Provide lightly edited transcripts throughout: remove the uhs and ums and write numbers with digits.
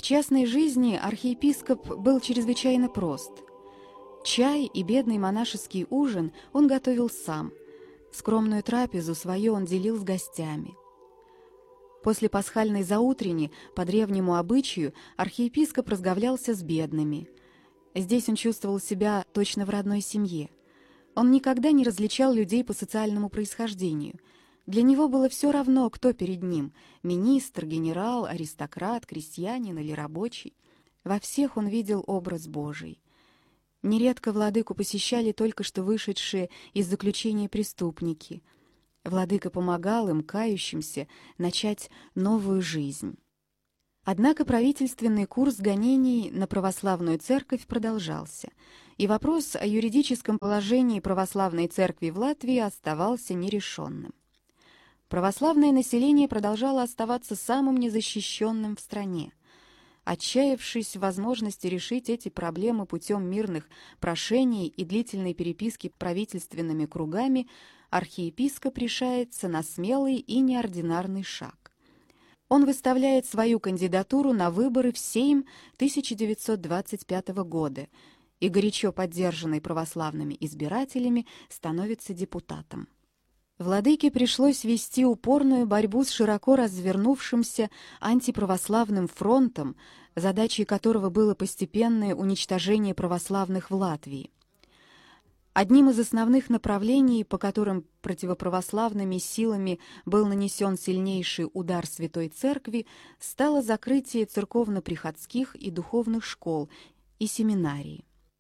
частной жизни архиепископ был чрезвычайно прост. Чай и бедный монашеский ужин он готовил сам. Скромную трапезу свою он делил с гостями. После пасхальной заутрени, по древнему обычаю, архиепископ разговлялся с бедными. Здесь он чувствовал себя точно в родной семье. Он никогда не различал людей по социальному происхождению. Для него было все равно, кто перед ним – министр, генерал, аристократ, крестьянин или рабочий. Во всех он видел образ Божий. Нередко владыку посещали только что вышедшие из заключения преступники. Владыка помогал им, кающимся, начать новую жизнь. Однако правительственный курс гонений на православную церковь продолжался, и вопрос о юридическом положении православной церкви в Латвии оставался нерешенным. Православное население продолжало оставаться самым незащищенным в стране. Отчаявшись в возможности решить эти проблемы путем мирных прошений и длительной переписки правительственными кругами, архиепископ решается на смелый и неординарный шаг. Он выставляет свою кандидатуру на выборы в Сейм 1925 года и, горячо поддержанный православными избирателями, становится депутатом. Владыке пришлось вести упорную борьбу с широко развернувшимся антиправославным фронтом, задачей которого было постепенное уничтожение православных в Латвии. Одним из основных направлений, по которым противоправославными силами был нанесен сильнейший удар Святой Церкви, стало закрытие церковно-приходских и духовных школ и семинарий.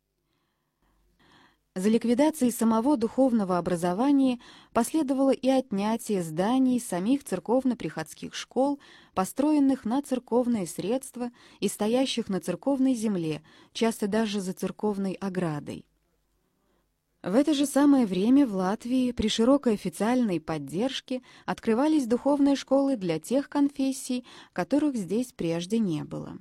За ликвидацией самого духовного образования последовало и отнятие зданий самих церковно-приходских школ, построенных на церковные средства и стоящих на церковной земле, часто даже за церковной оградой. В это же самое время в Латвии при широкой официальной поддержке открывались духовные школы для тех конфессий, которых здесь прежде не было.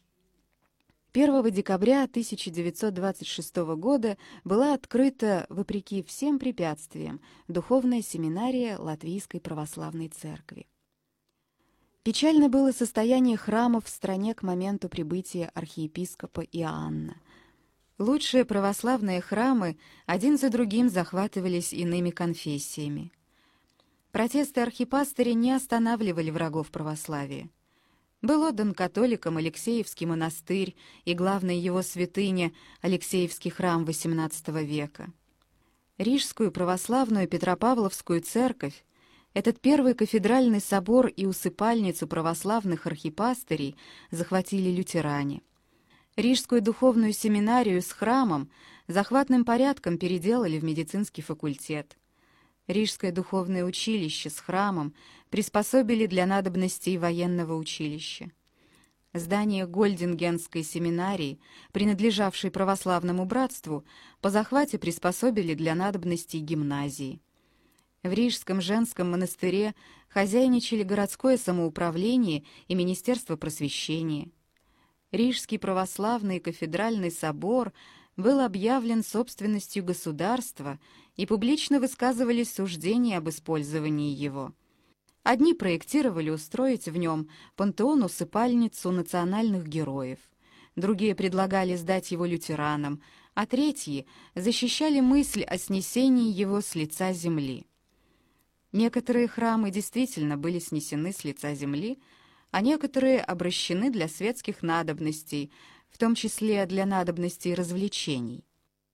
1 декабря 1926 года была открыта, вопреки всем препятствиям, духовная семинария Латвийской православной церкви. Печально было состояние храмов в стране к моменту прибытия архиепископа Иоанна. Лучшие православные храмы один за другим захватывались иными конфессиями. Протесты архипастыря не останавливали врагов православия. Был отдан католикам Алексеевский монастырь и главная его святыня Алексеевский храм XVIII века. Рижскую православную Петропавловскую церковь, этот первый кафедральный собор и усыпальницу православных архипастырей захватили лютеране. Рижскую духовную семинарию с храмом захватным порядком переделали в медицинский факультет. Рижское духовное училище с храмом приспособили для надобностей военного училища. Здание Гольдингенской семинарии, принадлежавшей православному братству, по захвате приспособили для надобностей гимназии. В Рижском женском монастыре хозяйничали городское самоуправление и Министерство просвещения. Рижский православный кафедральный собор был объявлен собственностью государства, и публично высказывались суждения об использовании его. Одни проектировали устроить в нем пантеон-усыпальницу национальных героев, другие предлагали сдать его лютеранам, а третьи защищали мысль о снесении его с лица земли. Некоторые храмы действительно были снесены с лица земли, а некоторые обращены для светских надобностей, в том числе для надобностей развлечений.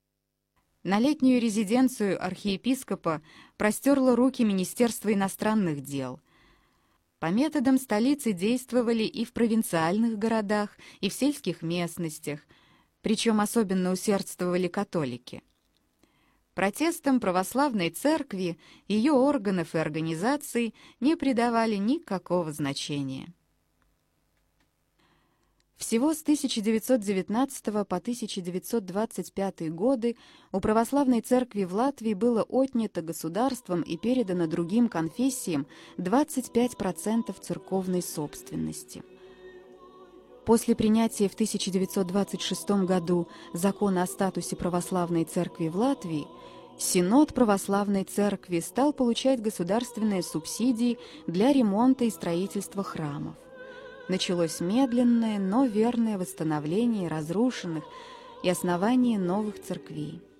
На летнюю резиденцию архиепископа простерло руки Министерство иностранных дел. По методам столицы действовали и в провинциальных городах, и в сельских местностях, причем особенно усердствовали католики. Протестам православной церкви, ее органов и организаций не придавали никакого значения. Всего с 1919 по 1925 годы у православной церкви в Латвии было отнято государством и передано другим конфессиям 25% церковной собственности. После принятия в 1926 году закона о статусе православной церкви в Латвии, Синод православной церкви стал получать государственные субсидии для ремонта и строительства храмов. началось медленное, но верное восстановление разрушенных и основание новых церквей.